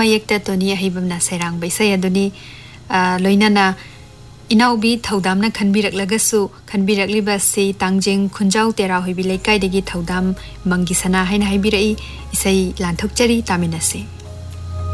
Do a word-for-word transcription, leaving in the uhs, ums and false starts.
ꯃꯌꯦꯛꯇ ꯇꯣꯅꯤ ꯑꯍꯩꯕꯝꯅ ꯁꯩꯔꯥꯡꯕ ꯏꯁꯩ ꯑꯗꯨꯅꯤ ꯂꯣꯏꯅꯅ इनाउबी थौदामना खनबिरकलगसु खनबिरकलिबसि तांजेंग खुंजाउ तेरा होइबि लेकाइदगी थौदाम मंगिसना हाइना हाइबिरई इसै लांथोकचरी तामिनसे।